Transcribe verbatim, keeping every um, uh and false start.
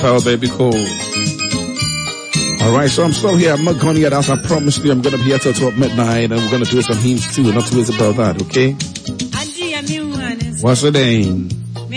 Power Baby Cole. Alright, so I'm still here. I'm not going yet. As I promised you, I'm going to be here till twelve midnight, and we're going to do some hymns too. Not too worried about that, okay? What's the name?